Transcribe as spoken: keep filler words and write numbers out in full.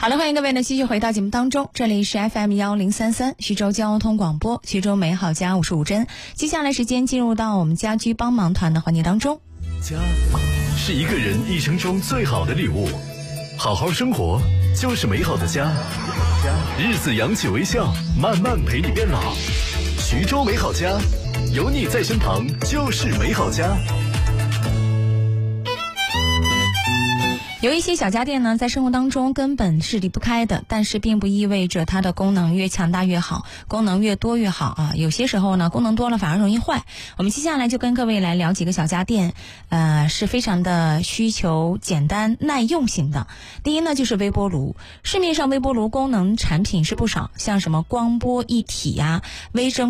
好了，欢迎各位呢继续回到节目当中，这里是 F M 一零三三徐州交通广播，徐州美好家，我是吴真。接下来时间进入到我们家居帮忙团的环节当中。 家是一个人一生中最好的礼物，好好生活就是美好的家，日子扬起微笑，慢慢陪你变老。徐州美好家，有你在身旁就是美好家。 有一些小家电呢，在生活当中根本是离不开的，但是并不意味着它的功能越强大越好，功能越多越好啊。有些时候呢，功能多了反而容易坏。我们接下来就跟各位来聊几个小家电，呃，是非常的需求简单耐用型的。第一呢，就是微波炉。市面上微波炉功能产品是不少，像什么光波一体呀、微蒸